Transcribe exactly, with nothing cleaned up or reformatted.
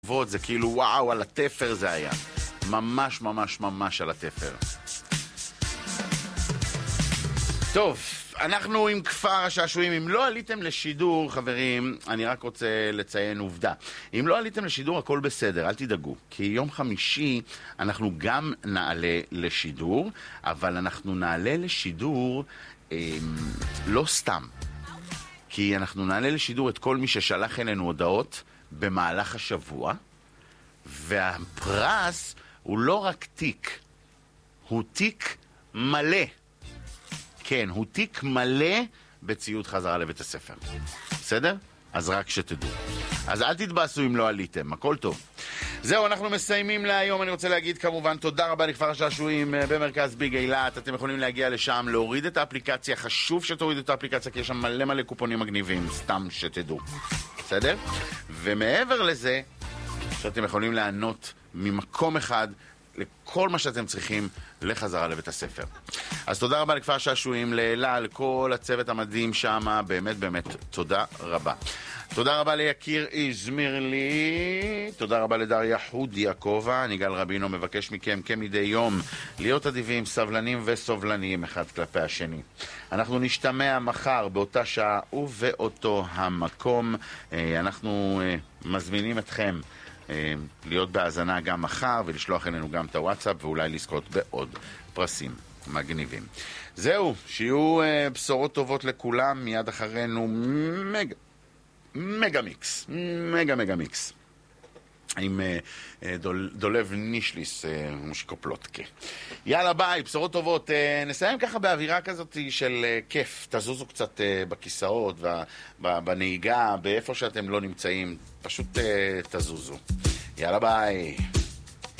זה כאילו וואו, על התפר זה היה. ממש ממש ממש על התפר. טוב, אנחנו עם כפר השעשועים. אם לא עליתם לשידור, חברים, אני רק רוצה לציין עובדה. אם לא עליתם לשידור, הכל בסדר, אל תדאגו. כי יום חמישי אנחנו גם נעלה לשידור, אבל אנחנו נעלה לשידור אה, לא סתם. כי אנחנו נעלה לשידור את כל מי ששלח אלינו הודעות במהלך השבוע, והפרס הוא לא רק תיק, הוא תיק מלא. כן, הוא תיק מלא בציוד חזרה לבית הספר. בסדר? אז רק שתדעו. אז אל תתבאסו אם לא עליתם, הכל טוב. זהו, אנחנו מסיימים להיום. אני רוצה להגיד כמובן תודה רבה לכפר השעשועים במרכז ביג אילת. אתם יכולים להגיע לשם, להוריד את האפליקציה. חשוב שתורידו את האפליקציה, כי יש שם מלא מלא קופונים מגניבים, סתם שתדעו. בסדר? ומעבר לזה, שאתם יכולים לענות ממקום אחד לכל מה שאתם צריכים לחזרה לבית הספר. אז תודה רבה לכפר השעשועים, לאלה, לכל הצוות המדהים שם, באמת באמת תודה רבה. תודה רבה ליקיר איזמירלי, תודה רבה לדריה חוד יעקובה. אני גל רבינו מבקש מכם כמדי יום להיות אדיבים, סבלנים וסובלניים אחד כלפי השני. אנחנו נשתמע מחר באותה שעה ובאותו המקום. אנחנו מזמינים אתכם להיות בהאזנה גם מחר ולשלוח אלינו גם את הוואטסאפ ואולי לזכות בעוד פרסים מגניבים. זהו, שיהיו בשורות טובות לכולם. מיד אחרינו מגה מגה מיקס, מגה מגה מיקס עם דול, דולב נישליס מושקופלוטקה. יאללה ביי, בשורות טובות. נסיים ככה באווירה כזאת של כיף. תזוזו קצת בכיסאות בנהיגה, באיפה שאתם לא נמצאים, פשוט תזוזו. יאללה ביי.